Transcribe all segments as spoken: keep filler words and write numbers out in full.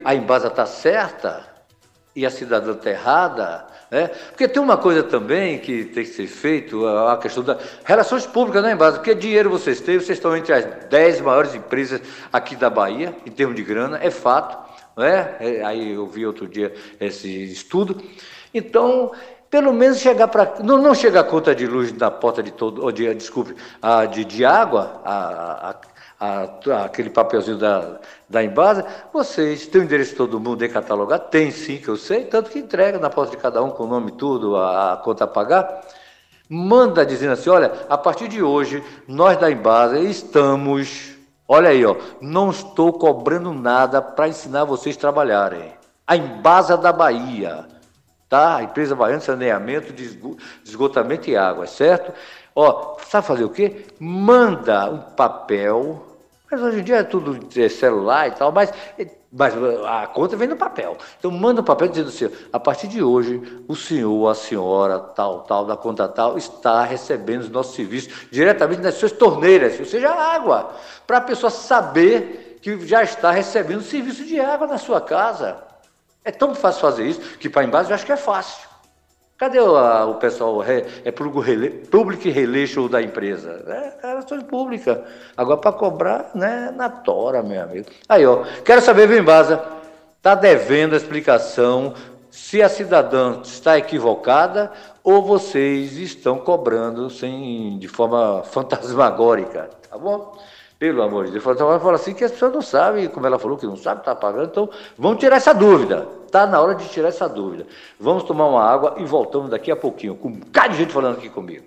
a Embasa está certa e a cidadã está errada, né? Porque tem uma coisa também que tem que ser feito, a questão das relações públicas, né, Embasa? Porque dinheiro vocês têm, vocês estão entre as dez maiores empresas aqui da Bahia, em termos de grana, é fato, né? Aí eu vi outro dia esse estudo. Então, pelo menos chegar para... Não, não chegar a conta de luz na porta de todo... Ou de, desculpe, a, de, de água, a, a, a, aquele papelzinho da, da Embasa, vocês têm o endereço de todo mundo catalogado? Tem sim, que eu sei, tanto que entrega na porta de cada um com o nome e tudo, a, a conta a pagar. Manda dizendo assim, olha, a partir de hoje, nós da Embasa estamos... Olha aí, ó, não estou cobrando nada para ensinar vocês a trabalharem. A Embasa da Bahia... Tá? A empresa baiana de saneamento, de esgotamento e água, certo? Ó, sabe fazer o quê? Manda um papel, mas hoje em dia é tudo é celular e tal, mas, mas a conta vem no papel. Então manda um papel dizendo assim, a partir de hoje, o senhor, a senhora, tal, tal, da conta tal, está recebendo os nossos serviços diretamente nas suas torneiras, ou seja, água, para a pessoa saber que já está recebendo serviço de água na sua casa. É tão fácil fazer isso, que para Embasa eu acho que é fácil. Cadê o, a, o pessoal? É, é Public Relation da empresa? É, é relações públicas. Agora, para cobrar, né, na tora, meu amigo. Aí, ó, quero saber, viu, Embasa, está devendo a explicação se a cidadã está equivocada ou vocês estão cobrando sem, de forma fantasmagórica, tá bom? Pelo amor de Deus, ela fala assim que as pessoas não sabem, como ela falou que não sabe, está pagando, então vamos tirar essa dúvida. Está na hora de tirar essa dúvida. Vamos tomar uma água e voltamos daqui a pouquinho, com um bocado de gente falando aqui comigo.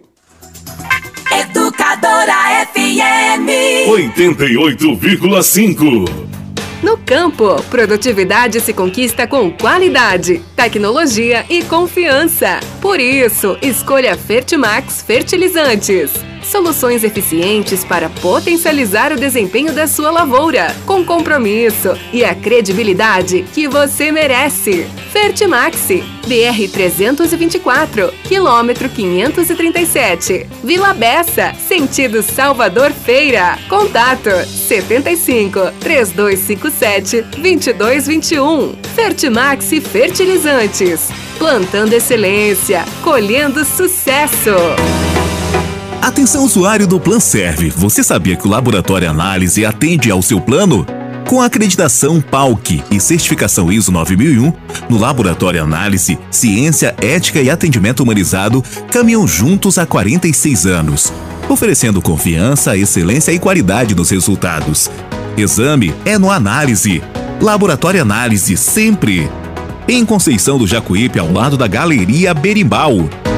Educadora F M oitenta e oito vírgula cinco. No campo, produtividade se conquista com qualidade, tecnologia e confiança. Por isso, escolha Fertimax Fertilizantes. Soluções eficientes para potencializar o desempenho da sua lavoura, com compromisso e a credibilidade que você merece. Fertimax, B R trezentos e vinte e quatro, quilômetro quinhentos e trinta e sete, Vila Bessa, sentido Salvador Feira. Contato setenta e cinco, três dois cinco sete, dois dois dois um. Fertimax Fertilizantes, plantando excelência, colhendo sucesso. Atenção, usuário do PlanServe. Você sabia que o Laboratório Análise atende ao seu plano? Com a acreditação P A U C e certificação I S O nove mil e um, no Laboratório Análise, ciência, ética e atendimento humanizado caminham juntos há quarenta e seis anos, oferecendo confiança, excelência e qualidade nos resultados. Exame é no Análise. Laboratório Análise, sempre. Em Conceição do Jacuípe, ao lado da Galeria Berimbau.